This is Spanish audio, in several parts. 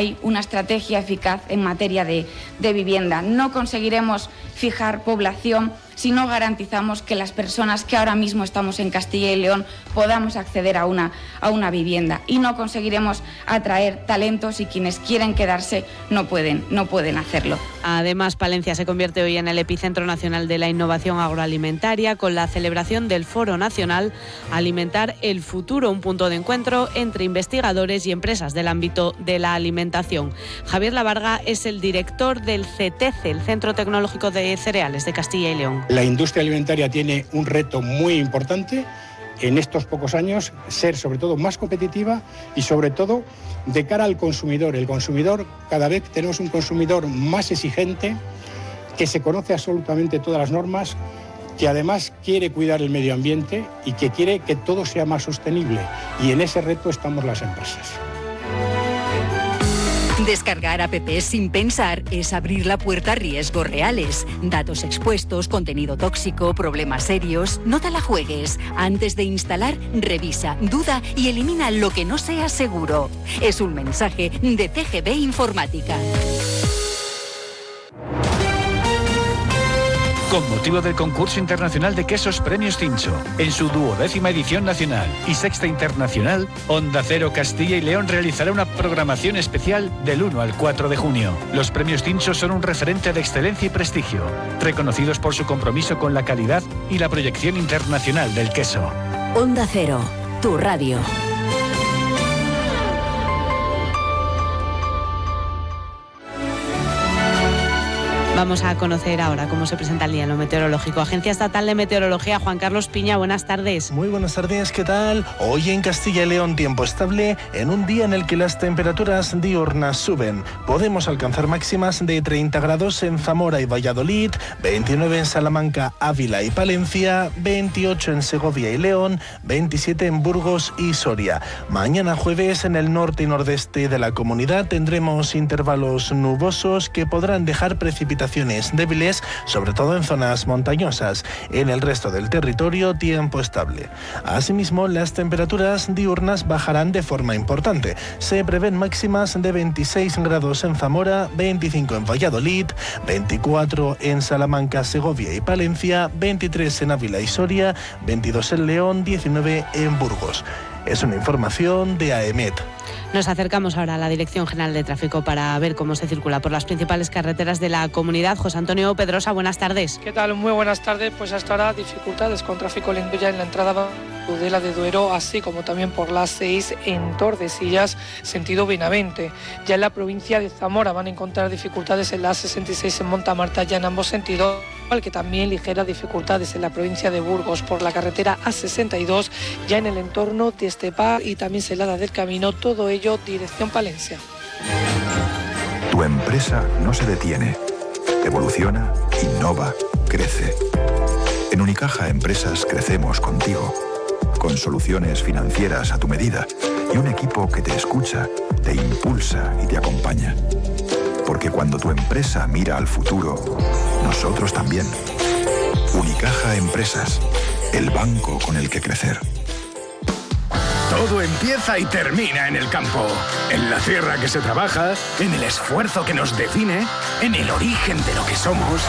hay una estrategia eficaz en materia de vivienda. No conseguiremos fijar población si no garantizamos que las personas que ahora mismo estamos en Castilla y León podamos acceder a una vivienda, y no conseguiremos atraer talentos si quienes quieren quedarse no pueden hacerlo. Además, Palencia se convierte hoy en el epicentro nacional de la innovación agroalimentaria con la celebración del Foro Nacional Alimentar el Futuro, un punto de encuentro entre investigadores y empresas del ámbito de la alimentación. Javier Lavarga es el director del CETECE, el Centro Tecnológico de Cereales de Castilla y León. La industria alimentaria tiene un reto muy importante en estos pocos años, ser sobre todo más competitiva y sobre todo de cara al consumidor. El consumidor, cada vez tenemos un consumidor más exigente, que se conoce absolutamente todas las normas, que además quiere cuidar el medio ambiente y que quiere que todo sea más sostenible. Y en ese reto estamos las empresas. Descargar apps sin pensar es abrir la puerta a riesgos reales. Datos expuestos, contenido tóxico, problemas serios. No te la juegues. Antes de instalar, revisa, duda y elimina lo que no sea seguro. Es un mensaje de CGB Informática. Con motivo del concurso internacional de quesos Premios Cincho, en su 12ª edición nacional y 6ª internacional, Onda Cero Castilla y León realizará una programación especial del 1 al 4 de junio. Los Premios Cincho son un referente de excelencia y prestigio, reconocidos por su compromiso con la calidad y la proyección internacional del queso. Onda Cero, tu radio. Vamos a conocer ahora cómo se presenta el día en lo meteorológico. Agencia Estatal de Meteorología, Juan Carlos Piña, buenas tardes. Muy buenas tardes, ¿qué tal? Hoy en Castilla y León tiempo estable, en un día en el que las temperaturas diurnas suben. Podemos alcanzar máximas de 30 grados en Zamora y Valladolid, 29 en Salamanca, Ávila y Palencia, 28 en Segovia y León, 27 en Burgos y Soria. Mañana jueves en el norte y nordeste de la comunidad tendremos intervalos nubosos que podrán dejar precipitaciones débiles, sobre todo en zonas montañosas. En el resto del territorio, tiempo estable. Asimismo, las temperaturas diurnas bajarán de forma importante. Se prevén máximas de 26 grados en Zamora, 25 en Valladolid, 24 en Salamanca, Segovia y Palencia, 23 en Ávila y Soria, 22 en León, 19 en Burgos. Es una información de AEMET. Nos acercamos ahora a la Dirección General de Tráfico para ver cómo se circula por las principales carreteras de la comunidad. José Antonio Pedrosa, buenas tardes. ¿Qué tal? Muy buenas tardes. Pues hasta ahora dificultades con tráfico lento ya en la entrada Tudela de Duero, así como también por la 6 en Tordesillas, sentido Benavente. Ya en la provincia de Zamora van a encontrar dificultades en la 66 en Montamarta, ya en ambos sentidos, igual que también ligeras dificultades en la provincia de Burgos por la carretera A62, ya en el entorno de Estepar y también Celada del Camino, todo ello dirección Palencia. Tu empresa no se detiene, evoluciona, innova, crece. En Unicaja Empresas crecemos contigo, con soluciones financieras a tu medida y un equipo que te escucha, te impulsa y te acompaña. Porque cuando tu empresa mira al futuro, nosotros también. Unicaja Empresas, el banco con el que crecer. Todo empieza y termina en el campo, en la tierra que se trabaja, en el esfuerzo que nos define, en el origen de lo que somos.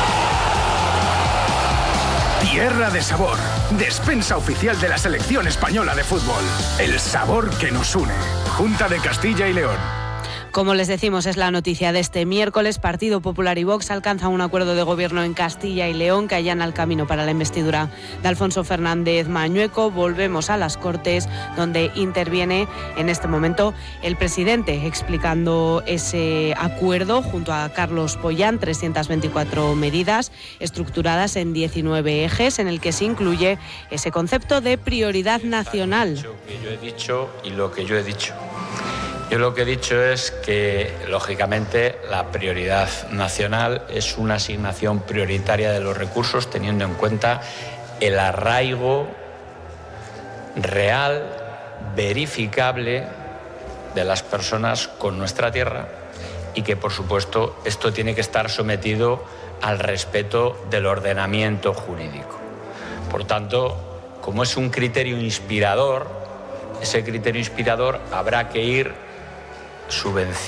Tierra de Sabor, despensa oficial de la Selección Española de Fútbol. El sabor que nos une. Junta de Castilla y León. Como les decimos, es la noticia de este miércoles. Partido Popular y Vox alcanzan un acuerdo de gobierno en Castilla y León que allana el camino para la investidura de Alfonso Fernández Mañueco. Volvemos a las Cortes, donde interviene en este momento el presidente explicando ese acuerdo junto a Carlos Pollán. 324 medidas estructuradas en 19 ejes, en el que se incluye ese concepto de prioridad nacional. Lo que yo he dicho y lo que yo he dicho. Yo lo que he dicho es que, lógicamente, la prioridad nacional es una asignación prioritaria de los recursos, teniendo en cuenta el arraigo real, verificable, de las personas con nuestra tierra y que, por supuesto, esto tiene que estar sometido al respeto del ordenamiento jurídico. Por tanto, como es un criterio inspirador, ese criterio inspirador habrá que ir subvencionando